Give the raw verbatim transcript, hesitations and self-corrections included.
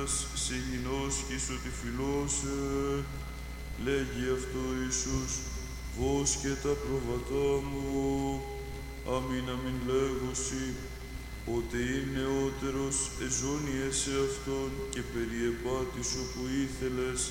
Ιδίας, σε γινώσκης ότι φιλώσε. Λέγει αυτό Ιησούς, βος και τα προβατά μου. Αμήν αμήν λέγωσι, ότι είναι νεότερος εζώνιε σε αυτόν και περιεπάτης όπου ήθελες,